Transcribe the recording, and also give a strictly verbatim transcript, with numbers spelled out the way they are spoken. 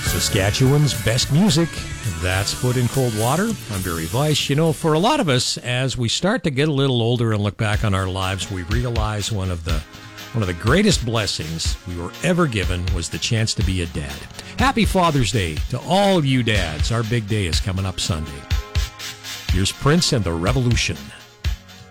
Saskatchewan's best music, that's Foot in Cold Water. I'm Barry Weiss. You know, for a lot of us, as we start to get a little older and look back on our lives, we realize one of the one of the greatest blessings we were ever given was the chance to be a dad. Happy Father's Day to all of you dads. Our big day is coming up Sunday. Here's Prince and the Revolution.